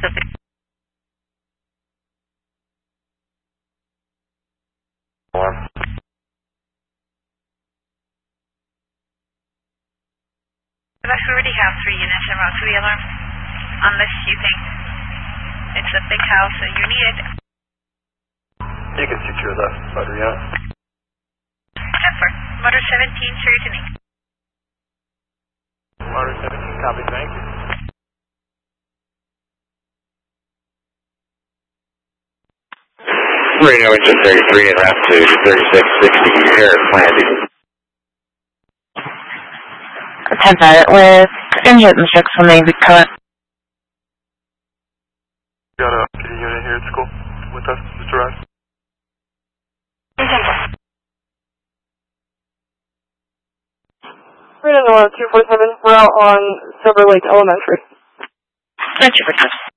Pacific. We already have 3 units en route to the alarm, unless you think it's a big house and you need it. You can secure left, Motor Yacht. 10-4, Motor 17, sure to me. Motor 17, copy, thank you. Reno engine 33 and route to 3660 Harris Landing. 10 pilot with engine instruction may be cut. Got a kitty unit here at school with us, Mr. Rice. Reno 247, we're out on Silver Lake Elementary. Thank you for that.